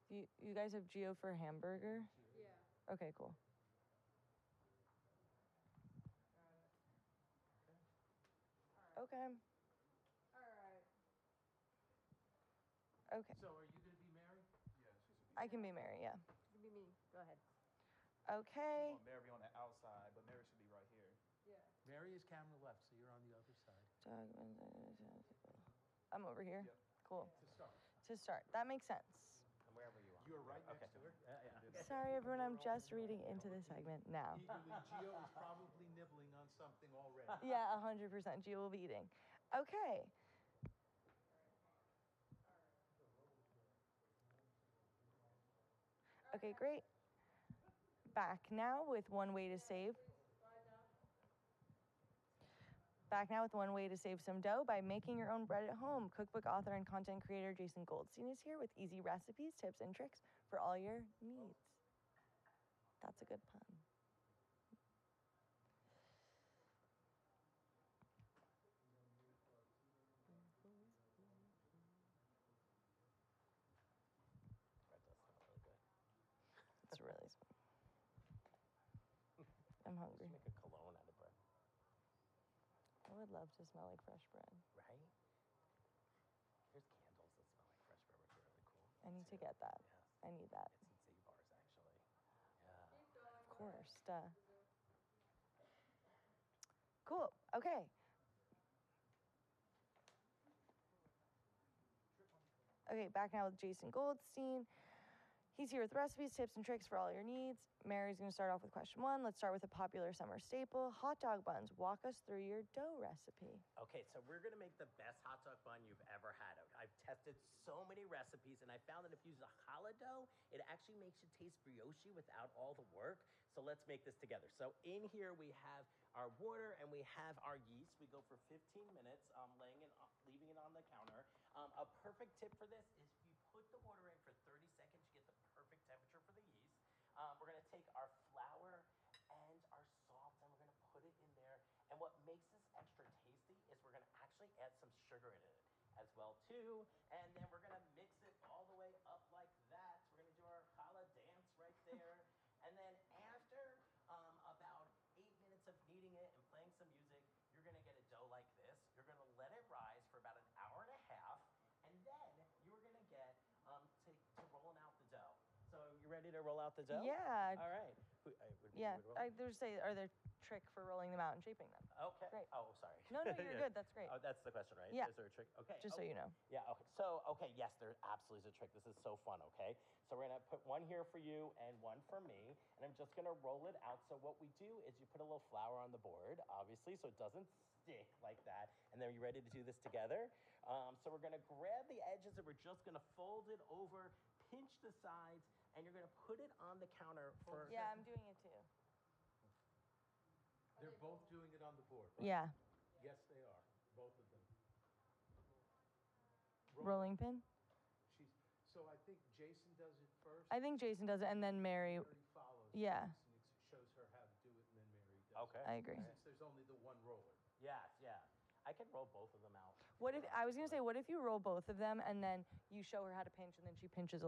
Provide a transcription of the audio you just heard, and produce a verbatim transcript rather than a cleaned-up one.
You, you guys have Geo for hamburger? Yeah. Okay, cool. Okay. All right. Okay. So are you going to be Mary? Yeah, she's a I can be Mary, yeah. You be me. Go ahead. Okay. want Mary on the outside, but Mary should be right here. Yeah. Mary is camera left, so you're on the other side. I'm over here. Yep. Cool. To start. To start. That makes sense. And wherever you are. You're right Okay. next to her. Yeah, yeah. Sorry, everyone. I'm just reading into the segment now. Eagerly, Gio is probably nibbling on something already. Yeah, one hundred percent. Geo will be eating. Okay. Okay, great. Back now with one way to save. Back now with one way to save some dough by making your own bread at home. Cookbook author and content creator Jason Goldstein is here with easy recipes, tips, and tricks for all your needs. That's a good pun. Bread does smell really good. It's really sweet. I'm Just hungry. make a cologne out of bread, I would love to smell like fresh bread. right? There's candles that smell like fresh bread, which are really cool. I need to too. get that. Yes. I need that. It's in Z-Bars, actually. Yeah. Of course. Duh. Cool. Okay. Okay, back now with Jason Goldstein. He's here with recipes, tips, and tricks for all your needs. Mary's going to start off with question one. Let's start with a popular summer staple, hot dog buns. Walk us through your dough recipe. Okay, so we're gonna make the best hot dog bun you've ever had. I've tested so many recipes, and I found that if you use a challah dough, it actually makes it taste brioche without all the work. So let's make this together. So in here we have our water and we have our yeast. We go for fifteen minutes, um, laying it, leaving it on the counter. Um, a perfect tip for this is if you put the water in for thirty seconds, you get the perfect temperature for the yeast. Um, we're gonna take our flour and our salt and we're gonna put it in there. And what makes this extra tasty is we're gonna actually add some sugar in it as well too. And then we're gonna mix it all the way up like that. We're gonna do our challah dance right there. And then after um, about eight minutes of kneading it and playing some music, you're gonna get a dough like this. You're gonna let it rise for about an hour and a half. And then you're gonna get um, to, to rolling out the dough. So you ready to roll out the dough? Yeah. All right. Who, I, would, Yeah, would roll? I just say, are there trick for rolling them out and shaping them? Okay. Great. Oh, sorry. No, no, you're good. That's great. Oh, that's the question, right? Yeah. Is there a trick? Okay. Just so okay. you know. Yeah. Okay. So, okay. Yes, there absolutely is a trick. This is so fun. Okay. So we're gonna put one here for you and one for me, and I'm just gonna roll it out. So what we do is you put a little flour on the board, obviously, so it doesn't stick like that. And then are you ready to do this together? Um, so we're gonna grab the edges and we're just gonna fold it over, pinch the sides, and you're gonna put it on the counter for. Yeah, I'm doing it too. They're both doing it on the board, right? Yeah. Yes, they are. Both of them. Rolling pin? She's, so I think Jason does it first. I think Jason does it, and then Mary. Mary follows. Yeah. Jason ex- shows her how to do it, and then Mary does Okay. it. I agree. Since there's only the one roller. Yes. Yeah. I can roll both of them out. What if, I was going to say, what if you roll both of them and then you show her how to pinch and then she pinches a